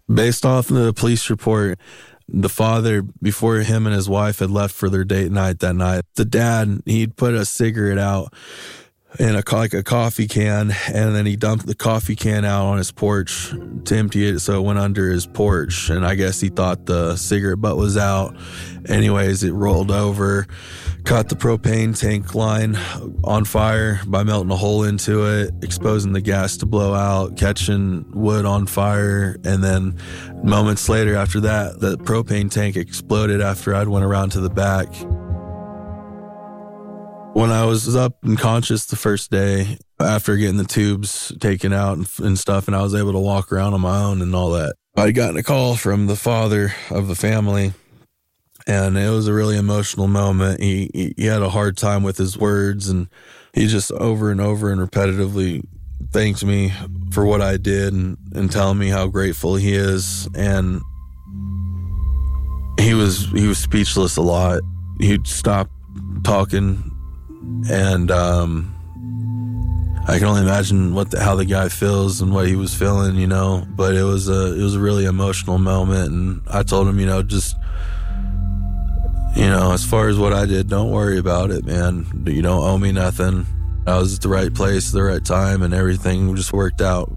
Based off the police report, the father, before him and his wife had left for their date night that night, the dad, he'd put a cigarette out in a coffee can, and then he dumped the coffee can out on his porch to empty it so it went under his porch. And I guess he thought the cigarette butt was out. Anyways, it rolled over, caught the propane tank line on fire by melting a hole into it, exposing the gas to blow out, catching wood on fire. And then moments later after that, the propane tank exploded after I'd went around to the back. When I was up and conscious the first day, after getting the tubes taken out and stuff, and I was able to walk around on my own and all that, I'd gotten a call from the father of the family, and it was a really emotional moment. He had a hard time with his words, and he just over and over and repetitively thanked me for what I did and telling me how grateful he is. And he was speechless a lot. He'd stop talking. And I can only imagine how the guy feels and what he was feeling, you know. But it was a really emotional moment, and I told him, just, as far as what I did, don't worry about it, man. You don't owe me nothing. I was at the right place, at the right time, and everything just worked out.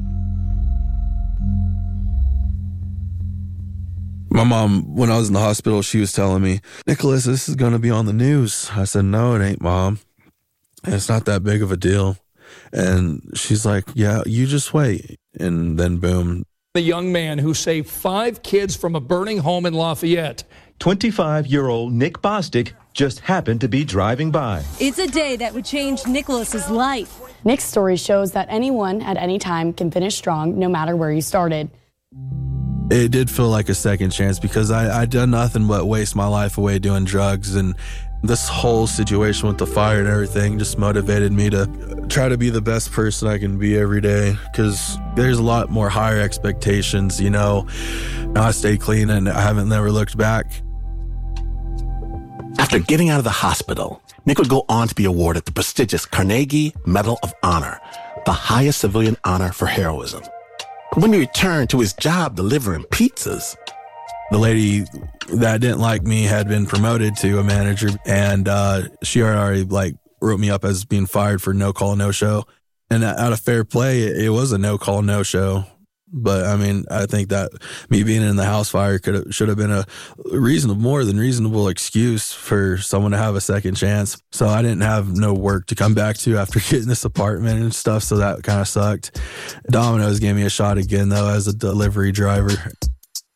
My mom, when I was in the hospital, she was telling me, "Nicholas, this is going to be on the news." I said, "No, it ain't, Mom. It's not that big of a deal." And she's like, "Yeah, you just wait." And then boom. The young man who saved 5 kids from a burning home in Lafayette. 25-year-old Nick Bostic just happened to be driving by. It's a day that would change Nicholas's life. Nick's story shows that anyone at any time can finish strong no matter where you started. It did feel like a second chance because I'd done nothing but waste my life away doing drugs, and this whole situation with the fire and everything just motivated me to try to be the best person I can be every day, because there's a lot more higher expectations, I stay clean and I haven't never looked back. After getting out of the hospital, Nick would go on to be awarded the prestigious Carnegie Medal of Honor, the highest civilian honor for heroism. But when he returned to his job delivering pizzas, the lady that didn't like me had been promoted to a manager, and she already wrote me up as being fired for no call, no show. And out of fair play, it was a no call, no show. But I think that me being in the house fire should have been a more than reasonable excuse for someone to have a second chance. So I didn't have no work to come back to after getting this apartment and stuff. So that kind of sucked. Domino's gave me a shot again, though, as a delivery driver.